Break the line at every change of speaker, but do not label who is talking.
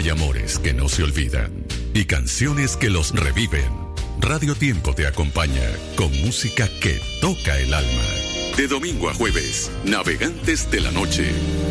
Hay amores que no se olvidan y canciones que los reviven. Radio Tiempo te acompaña con música que toca el alma. De domingo a jueves, Navegantes de la Noche,